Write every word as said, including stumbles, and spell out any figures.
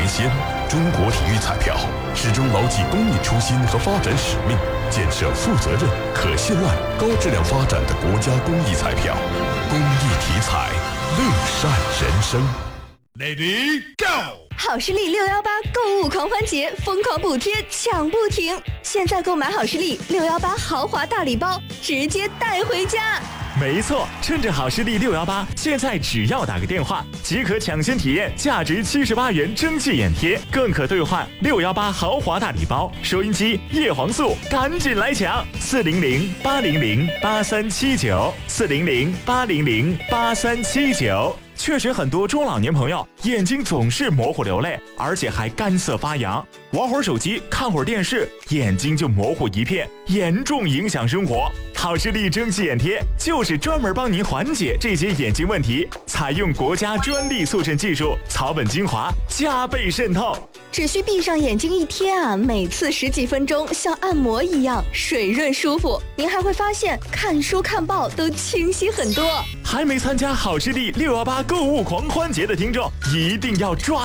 先，中国体育彩票始终牢记公益初心和发展使命，建设负责任、可信赖、高质量发展的国家公益彩票。公益体彩，乐善人生。 Lady Go！ 好视力六幺八购物狂欢节，疯狂补贴抢不停！现在购买好视力六幺八豪华大礼包，直接带回家。 没错，趁着好视力六幺八，现在只要打个电话，即可抢先体验价值七十八元蒸汽眼贴，更可兑换六幺八豪华大礼包。收音机、叶黄素，赶紧来抢！四零零八零零八三七九，四零零八零零八三七九。确实，很多中老年朋友眼睛总是模糊流泪，而且还干涩发痒，玩会儿手机、看会儿电视，眼睛就模糊一片，严重影响生活。好视力蒸汽眼贴就是专门帮您缓解这些眼睛问题，采用国家专利速渗技术，草本精华，加倍渗透。 只需闭上眼睛一贴啊，每次十几分钟，像按摩一样水润舒服。您还会发现看书看报都清晰很多。 还没参加好视力六幺八购物狂欢节的听众，一定要抓